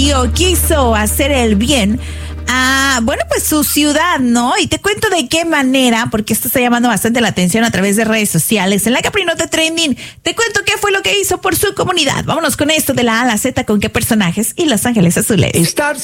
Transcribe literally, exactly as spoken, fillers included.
Río quiso hacer el bien a, bueno, pues su ciudad, ¿no? Y te cuento de qué manera, porque esto está llamando bastante la atención a través de redes sociales. En la Caprinota Trending, te cuento qué fue lo que hizo por su comunidad. Vámonos con esto de la A a la Z, con qué personajes y Los Ángeles Azules. Estar